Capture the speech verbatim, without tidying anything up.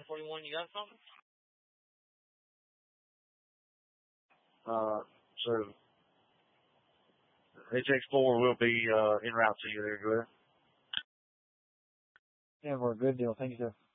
forty-one, you got something? Uh, so, H X four will be, uh, en route to you there, go ahead. Yeah, we're a good deal. Thank you, sir.